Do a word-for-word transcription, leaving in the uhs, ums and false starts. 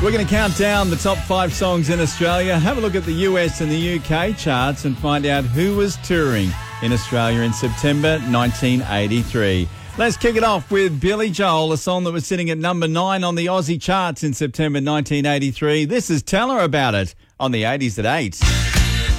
We're going to count down the top five songs in Australia, have a look at the U S and the U K charts and find out who was touring in Australia in September nineteen eighty-three. Let's kick it off with Billy Joel, a song that was sitting at number nine on the Aussie charts in September nineteen eighty-three. This is Tell Her About It on the eighties at eight.